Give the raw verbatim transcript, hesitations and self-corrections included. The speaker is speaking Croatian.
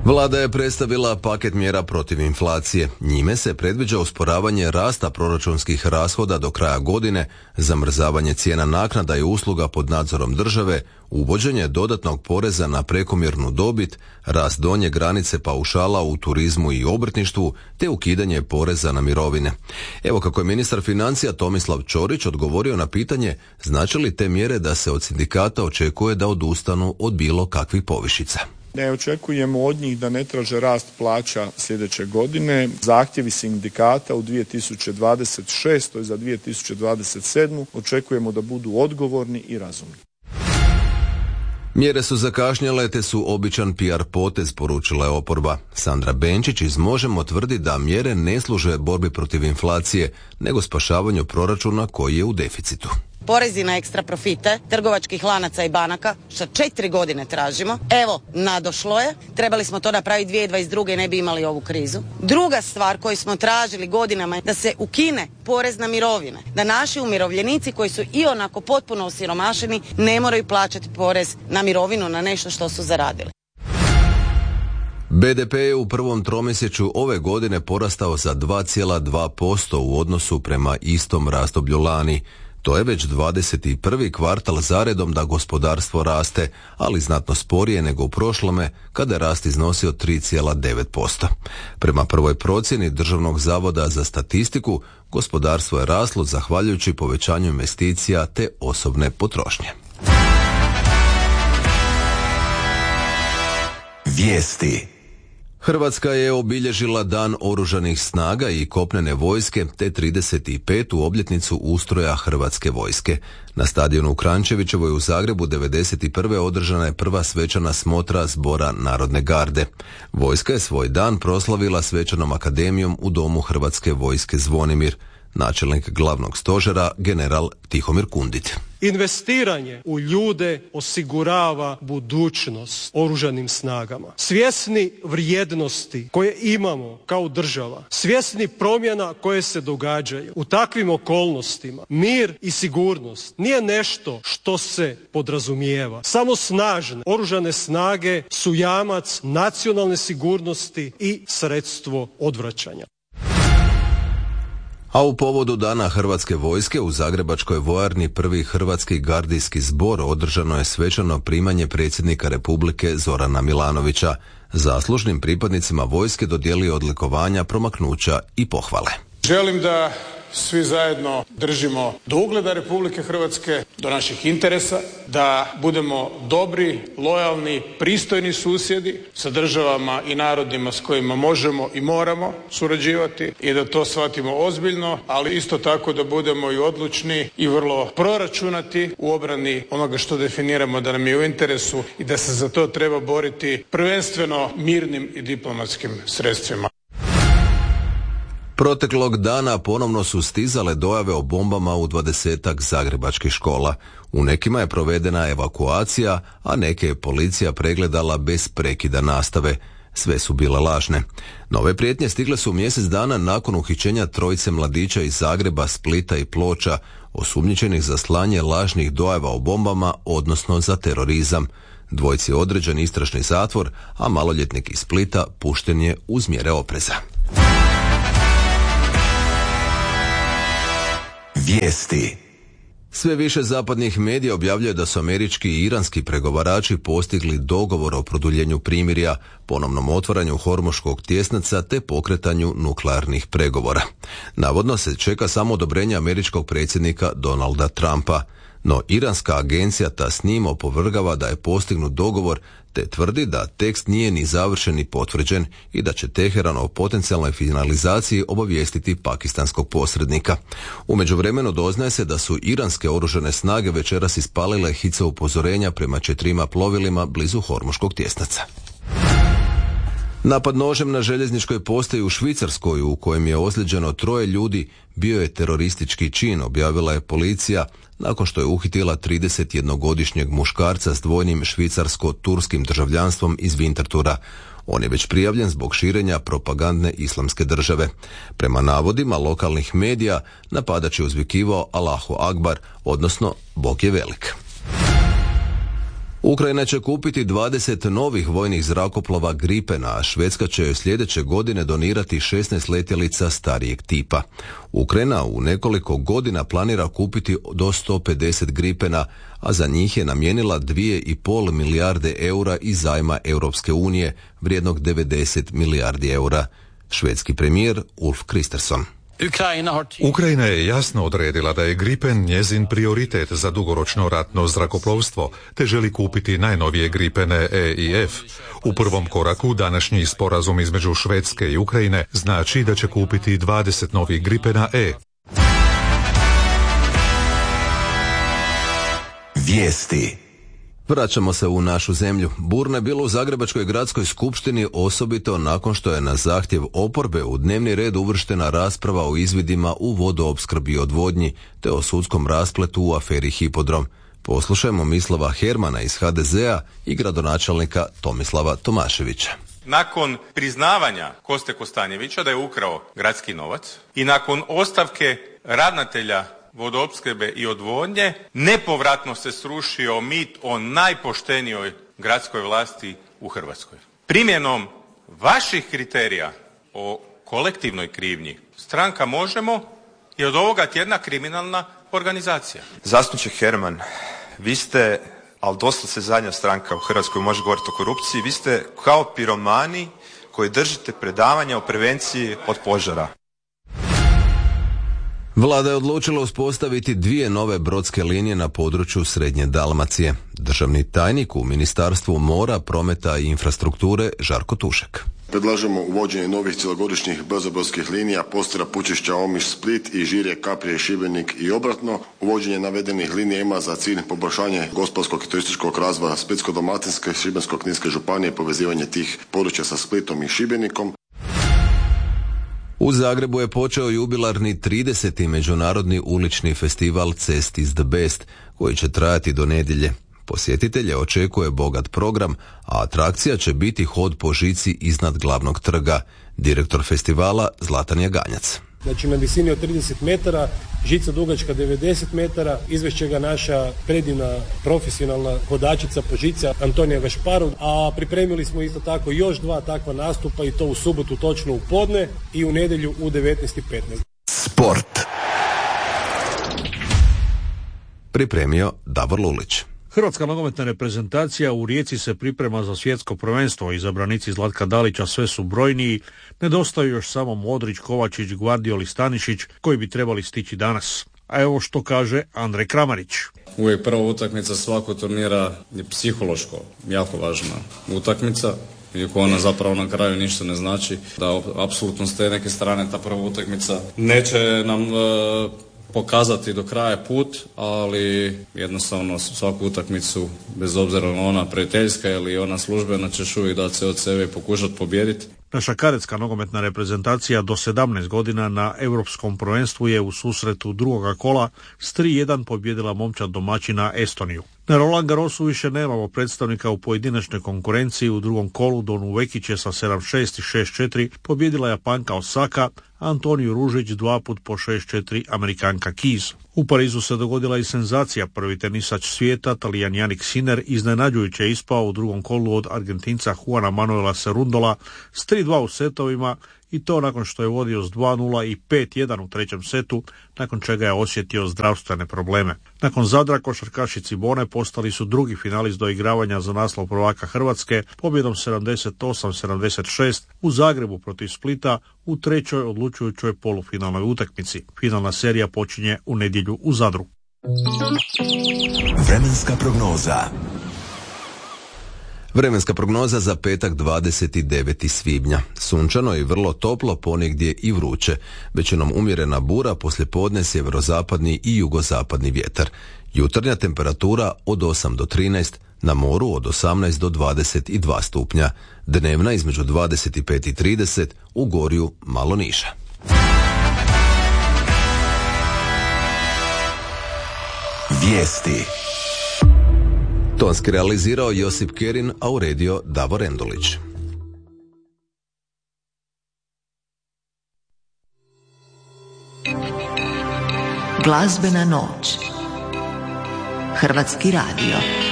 Vlada je predstavila paket mjera protiv inflacije. Njime se predviđa usporavanje rasta proračunskih rashoda do kraja godine, zamrzavanje cijena naknada i usluga pod nadzorom države, uvođenje dodatnog poreza na prekomjernu dobit, rast donje granice paušala u turizmu i obrtništvu, te ukidanje poreza na mirovine. Evo kako je ministar financija Tomislav Ćorić odgovorio na pitanje znači li te mjere da se od sindikata očekuje da odustanu od bilo kakvih povišica. Ne očekujemo od njih da ne traže rast plaća sljedeće godine. Zahtjevi sindikata u dvije tisuće dvadeset šestoj za dvije tisuće dvadeset sedmu očekujemo da budu odgovorni i razumni. Mjere su zakašnjele te su običan P R potez, poručila je oporba. Sandra Benčić iz Možemo tvrdi da mjere ne služe borbi protiv inflacije, nego spašavanju proračuna koji je u deficitu. Porezi na ekstra profite trgovačkih lanaca i banaka, što četiri godine tražimo. Evo, nadošlo je. Trebali smo to napraviti dvije tisuće dvadeset druge i ne bi imali ovu krizu. Druga stvar koju smo tražili godinama je da se ukine porez na mirovine. Da naši umirovljenici koji su i onako potpuno osiromašeni ne moraju plaćati porez na mirovinu, na nešto što su zaradili. B D P je u prvom tromjesečju ove godine porastao za dva zarez dva posto u odnosu prema istom razdoblju lani. To je već dvadeset prvi kvartal zaredom da gospodarstvo raste, ali znatno sporije nego u prošlome, kada je rast iznosio tri zarez devet posto. Prema prvoj procjeni Državnog zavoda za statistiku, gospodarstvo je raslo zahvaljujući povećanju investicija te osobne potrošnje. Vijesti. Hrvatska je obilježila Dan oružanih snaga i kopnene vojske te trideset petu obljetnicu ustroja Hrvatske vojske. Na stadionu u Kranjčevićevoj u Zagrebu devedeset prve održana je prva svečana smotra Zbora Narodne garde. Vojska je svoj dan proslavila svečanom akademijom u Domu Hrvatske vojske Zvonimir. Načelnik glavnog stožera general Tihomir Kundit. Investiranje u ljude osigurava budućnost oružanim snagama. Svjesni vrijednosti koje imamo kao država, svjesni promjena koje se događaju u takvim okolnostima, mir i sigurnost nije nešto što se podrazumijeva. Samo snažne oružane snage su jamac nacionalne sigurnosti i sredstvo odvraćanja. A u povodu Dana Hrvatske vojske u Zagrebačkoj vojarni prvi Hrvatski gardijski zbor održano je svečano primanje predsjednika Republike Zorana Milanovića. Zaslužnim pripadnicima vojske dodijelio odlikovanja, promaknuća i pohvale. Želim da svi zajedno držimo do ugleda Republike Hrvatske, do naših interesa, da budemo dobri, lojalni, pristojni susjedi sa državama i narodima s kojima možemo i moramo surađivati i da to shvatimo ozbiljno, ali isto tako da budemo i odlučni i vrlo proračunati u obrani onoga što definiramo da nam je u interesu i da se za to treba boriti prvenstveno mirnim i diplomatskim sredstvima. Proteklog dana ponovno su stizale dojave o bombama u dvadesetak zagrebačkih škola. U nekima je provedena evakuacija, a neke je policija pregledala bez prekida nastave. Sve su bile lažne. Nove prijetnje stigle su mjesec dana nakon uhićenja trojice mladića iz Zagreba, Splita i Ploča, osumnjičenih za slanje lažnih dojava o bombama, odnosno za terorizam. Dvojci je određen istražni zatvor, a maloljetnik iz Splita pušten je uz mjere opreza. Vijesti. Sve više zapadnih medija objavljuje da su američki i iranski pregovarači postigli dogovor o produljenju primirja, ponovnom otvaranju Hormuškog tjesnaca te pokretanju nuklearnih pregovora. Navodno se čeka samo odobrenje američkog predsjednika Donalda Trumpa, no iranska agencija Tasnim opovrgava da je postignut dogovor te tvrdi da tekst nije ni završen ni potvrđen i da će Teheran o potencijalnoj finalizaciji obavijestiti pakistanskog posrednika. U međuvremenu doznaje se da su iranske oružane snage večeras ispalile hice upozorenja prema četirima plovilima blizu Hormuškog tjesnaca. Napad nožem na željezničkoj postaji u Švicarskoj u kojem je ozlijeđeno troje ljudi bio je teroristički čin, objavila je policija nakon što je uhitila tridesetjednogodišnjeg muškarca s dvojnim švicarsko-turskim državljanstvom iz Winterthura. On je već prijavljen zbog širenja propagandne islamske države. Prema navodima lokalnih medija, napadač je uzvikivao Allahu Akbar, odnosno Bog je velik. Ukrajina će kupiti dvadeset novih vojnih zrakoplova Gripena, a Švedska će joj sljedeće godine donirati šesnaest letjelica starijeg tipa. Ukrajina u nekoliko godina planira kupiti do sto pedeset Gripena, a za njih je namijenila dvije i pol milijarde eura iz zajma Europske unije, vrijednog devedeset milijardi eura. Švedski premijer Ulf Kristersson. Ukrajina je jasno odredila da je Gripen njezin prioritet za dugoročno ratno zrakoplovstvo, te želi kupiti najnovije Gripene E i F. U prvom koraku današnji sporazum između Švedske i Ukrajine znači da će kupiti dvadeset novih Gripena E. Vijesti. Vraćamo se u našu zemlju. Burno je bilo u Zagrebačkoj gradskoj skupštini, osobito nakon što je na zahtjev oporbe u dnevni red uvrštena rasprava o izvidima u vodoopskrbi i odvodnji, te o sudskom raspletu u aferi Hipodrom. Poslušajmo Mislava Hermana iz ha de zea i gradonačelnika Tomislava Tomaševića. Nakon priznavanja Koste Kostanjevića da je ukrao gradski novac i nakon ostavke ravnatelja vodoopskrbe i odvodnje, nepovratno se srušio mit o najpoštenijoj gradskoj vlasti u Hrvatskoj. Primjenom vaših kriterija o kolektivnoj krivnji, stranka Možemo je od ovoga tjedna kriminalna organizacija. Zastupniče Herman, vi ste, ali doslovce zadnja stranka u Hrvatskoj može govoriti o korupciji, vi ste kao piromani koji držite predavanja o prevenciji od požara. Vlada je odlučila uspostaviti dvije nove brodske linije na području Srednje Dalmacije. Državni tajnik u Ministarstvu mora, prometa i infrastrukture Žarko Tušek. Predlažemo uvođenje novih cjelogodišnjih brzobrodskih linija Postira, Pučišća, Omiš, Split i Žirje, Kaprije, Šibenik i obratno. Uvođenje navedenih linija ima za cilj poboljšanje gospodarskog i turističkog razvoja Splitsko-dalmatinske i Šibensko-kninske županije, povezivanje tih područja sa Splitom i Šibenikom. U Zagrebu je počeo jubilarni trideseti međunarodni ulični festival Cest is the Best, koji će trajati do nedjelje. Posjetitelje očekuje bogat program, a atrakcija će biti hod po žici iznad glavnog trga. Direktor festivala Zlatan Jaganjac. Znači na visini od trideset metara, žica dugačka devedeset metara, izvešće ga naša predivna profesionalna hodačica po žici Antonija Gašparov, a pripremili smo isto tako još dva takva nastupa i to u subotu točno u podne i u nedjelju u devetnaest i petnaest. Sport. Pripremio Davor Lulić. Hrvatska nogometna reprezentacija u Rijeci se priprema za svjetsko prvenstvo. Izabranici Zlatka Dalića sve su brojniji, nedostaju još samo Modrić, Kovačić, Gvardiol i Stanišić koji bi trebali stići danas. A evo što kaže Andrej Kramarić. Uvijek prva utakmica svakog turnira je psihološko jako važna utakmica, iako ona zapravo na kraju ništa ne znači, da apsolutno s te neke strane ta prva utakmica neće nam e, pokazati do kraja put, ali jednostavno svaku utakmicu, bez obzira na ona prijateljska ili ona službena, ćeš uvijek dati se od sebe i pokušati pobijediti. Naša kadetska nogometna reprezentacija do sedamnaest godina na europskom prvenstvu je u susretu drugoga kola s tri jedan pobjedila momčad domaćina Estoniju. Na Roland Garrosu više nemamo predstavnika u pojedinačnoj konkurenciji. U drugom kolu Donu Vekić je sa sedam šest i šest četiri pobjedila Japanka Osaka, a Antoniju Ružić dva put po šest četiri Amerikanka Keys. U Parizu se dogodila i senzacija. Prvi tenisač svijeta, Talijan Jannik Sinner, iznenađujuće ispao u drugom kolu od Argentinca Juana Manuela Serundola s tri dva u setovima, i to nakon što je vodio s dva nula i pet jedan u trećem setu, nakon čega je osjetio zdravstvene probleme. Nakon Zadra, košarkaši Cibone postali su drugi finalist do igravanja za naslov prvaka Hrvatske pobjedom sedamdeset osam sedamdeset šest u Zagrebu protiv Splita u trećoj odlučujućoj polufinalnoj utakmici. Finalna serija počinje u nedjelju u Zadru. Vremenska prognoza. Vremenska prognoza za petak dvadeset devetog svibnja. Sunčano i vrlo toplo, ponegdje i vruće. Većinom umjerena bura, poslijepodne sjeverozapadni i jugozapadni vjetar. Jutarnja temperatura od osam do trinaest, na moru od osamnaest do dvadeset dva stupnja. Dnevna između dvadeset pet i trideset, u Gorju malo niža. Vijesti. Tonski realizirao Josip Kerin, a uredio Davor Endulić. Glazbena noć. Hrvatski radio.